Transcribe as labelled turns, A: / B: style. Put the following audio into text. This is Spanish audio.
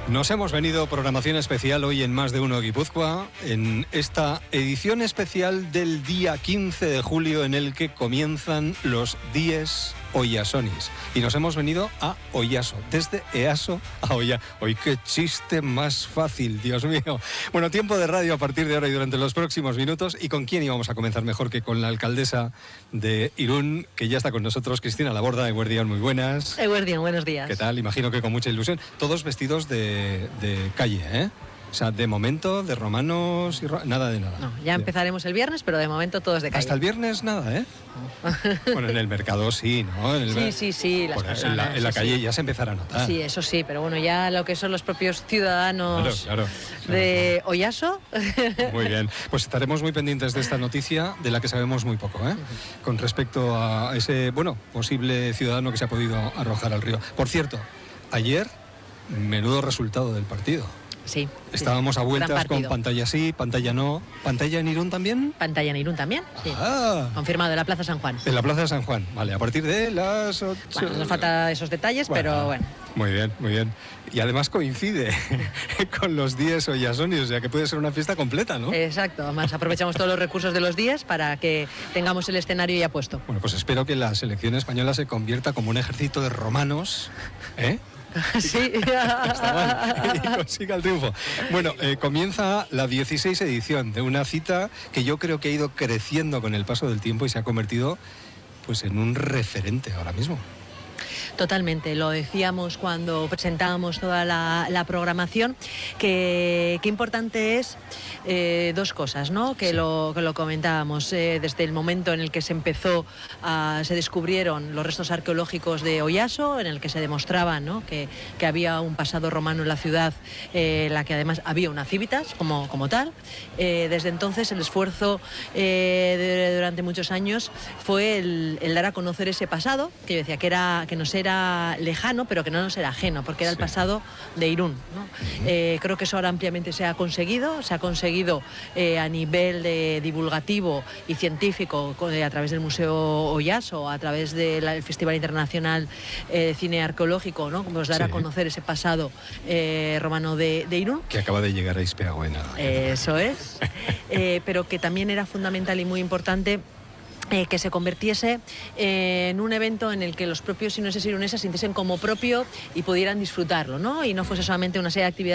A: Nos hemos venido programación especial hoy en Más de Uno Guipúzcoa, en esta edición especial del día 15 de julio en el que comienzan los Dies Oyasonis. Y nos hemos venido a Oyaso, desde Easo a Oya. Hoy qué chiste más fácil, Dios mío. Bueno, tiempo de radio a partir de ahora y durante los próximos minutos. ¿Y con quién íbamos a comenzar mejor que con la alcaldesa de Irún, que ya está con nosotros, Cristina Laborda? Eguerdión, muy buenas.
B: Eguerdión, buenos días.
A: ¿Qué tal? Imagino que con mucha ilusión. Todos vestidos de calle, ¿eh? O sea, de momento, de romanos y nada de nada.
B: No, ya empezaremos el viernes, pero de momento todos de calle.
A: Hasta el viernes nada, ¿eh? Bueno, en el mercado sí, ¿no?
B: Sí. Las personas,
A: en la calle
B: sí.
A: Ya se empezará a notar.
B: Sí, eso sí, pero bueno, ya lo que son los propios ciudadanos
A: claro.
B: de Oyaso.
A: Muy bien, pues estaremos muy pendientes de esta noticia, de la que sabemos muy poco, ¿eh? Con respecto a ese, posible ciudadano que se ha podido arrojar al río. Por cierto, ayer, menudo resultado del partido.
B: Sí.
A: Estábamos a vueltas con pantalla sí, pantalla no. ¿Pantalla en Irún también?
B: Pantalla en Irún también, sí. Confirmado, en la Plaza San Juan.
A: En la Plaza de San Juan, vale, a partir de las 8...
B: Bueno, nos faltan esos detalles, pero bueno.
A: Muy bien. Y además coincide con los Dies Oyasonis, o sea que puede ser una fiesta completa, ¿no?
B: Exacto, además aprovechamos todos los recursos de los días para que tengamos el escenario ya puesto.
A: Bueno, pues espero que la selección española se convierta como un ejército de romanos, ¿eh?
B: Sí.
A: Y consiga el triunfo. Bueno, comienza la 16 edición de una cita que yo creo que ha ido creciendo con el paso del tiempo y se ha convertido pues en un referente ahora mismo.
B: Totalmente, lo decíamos cuando presentábamos toda la programación, que importante es dos cosas, ¿no? Que lo comentábamos desde el momento en el que se empezó, se descubrieron los restos arqueológicos de Oyaso, en el que se demostraba, ¿no? que había un pasado romano en la ciudad, la que además había una civitas como tal. Desde entonces el esfuerzo durante muchos años fue el dar a conocer ese pasado, que yo decía que nos era lejano, pero que no nos era ajeno, porque era el pasado de Irún, ¿no? Creo que eso ahora ampliamente se ha conseguido a nivel divulgativo y científico a través del Museo Oyaso, a través del Festival Internacional de Cine Arqueológico, ¿no? Como dar a conocer ese pasado romano de Irún.
A: Que acaba de llegar a Ispeaguena.
B: Eso es, pero que también era fundamental y muy importante que se convirtiese en un evento en el que los propios iruneses y irunesas se sintiesen como propio y pudieran disfrutarlo, ¿no? Y no fuese solamente una serie de actividades